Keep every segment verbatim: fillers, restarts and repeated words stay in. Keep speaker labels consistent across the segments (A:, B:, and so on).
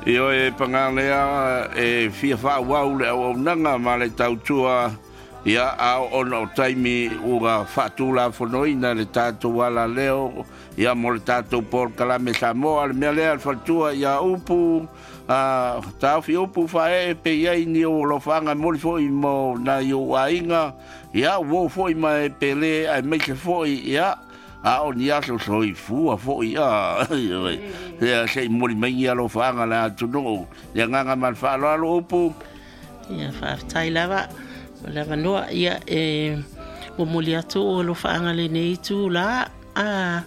A: Io e pangalea e fia fa wau le o nanga ma le tautua ia a ono taimi ura fatula fonoina le tatu wala leo ia mo le tatu por kalame Samoa le mea lea fatua ia upu a tau fi upu fa e pe ia ni o lo fanga mo foi mo na yo ainga ia wo foi mai pele ai me se foi ia a o ni aso soi fu a fo ia ia sei mori mai ia lo fanga la tu no ia nganga mal fa lo lo pu
B: ia fa tai lava lava no ia e o moliato o lo fanga le nei tu la a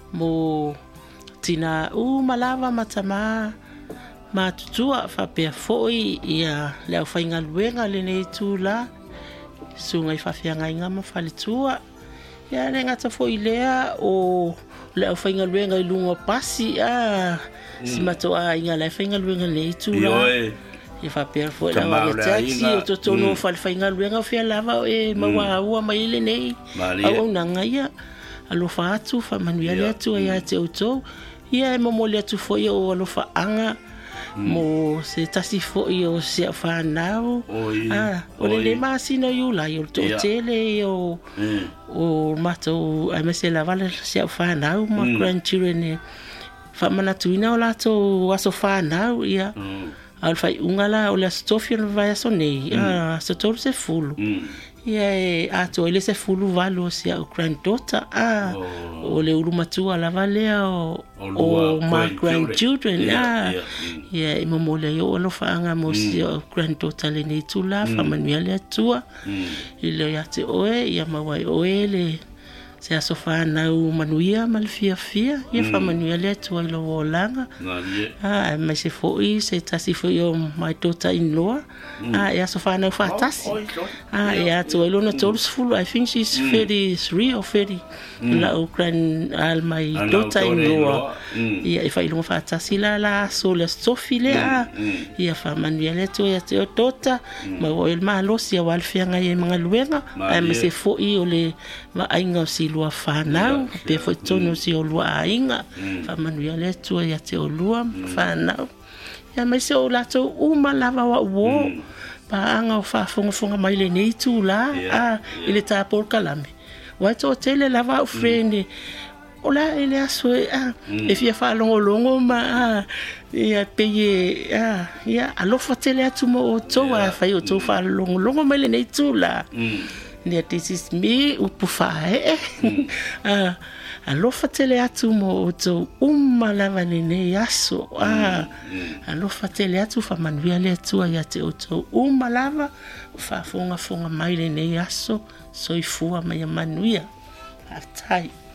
B: mo tina u malava matama ma tutua fa pe foi ia le fainga luenga le nei tu la sunga fa fianga inga ma fa le tua ia le ngata foi lea o le fainga luenga i lunga pasi a si mato a inga le fainga luenga nei tu la e fa per foi la wa taxi o to to no fa fainga luenga fia lava e mawa ua mai le nei au nanga ia alo fa atu fa manuia le atu ia te auto ia e mo le atu foi o alo fa anga mo se tasi foi o se fa nau ah o le masina yu la yo to tele o o mato a me se la vale se fa nau ma grandchildren fa mana tuina o la to aso fa nau ia al fai ungala o la stofia vai so nei ah so to se fulu ia e ato ele se fulu valo se o granddaughter ah o le uru matua la vale o o my grandchildren ah ia e mo le yo lo fanga mo se o granddaughter le nei tu la fa manuia le tua ile ya te oe ia mawai oele se aso fa na u manuia mal fia fia ia fa manuia le tua lo volanga ah ma se foi se tasi foi o my daughter in law ah ia so fa na fa tasi ah ia to lo no to full I think she's thirty-three or thirty la o grand al my daughter in law ia fa lo fa tasi la la so le sofile ah ia fa manuia le tua ia te daughter ma o el malo si wal fia ngai mga luenga ah ma se foi o le ma ainga si lua whanau, pe foi tono si o lua ainga, fa manuia le tua ia te o lua whanau. Ia mai se o lato uma lava wa uo, pa anga o whafonga mai le nei tu la, a ile ta por kalame. Wai to tele lava o frene, o la ele aso e a, e fia whalongo longo ma a, ia pe ye, a, ia alofa tele atu mo o toa, fai o toa whalongo longo mai le nei tu la. Nia this is me upu fae ah alofa tele atu mo to umma lava ne yaso ah alofa tele atu fa manuia le atu ya te to umma lava fa fonga fonga mai ne yaso so ifua mai manuia atai